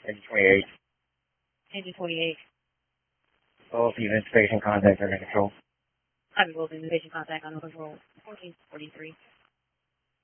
Engine 28. Engine 28. Both even station contact under control. I'm building the station contact under control. 1443.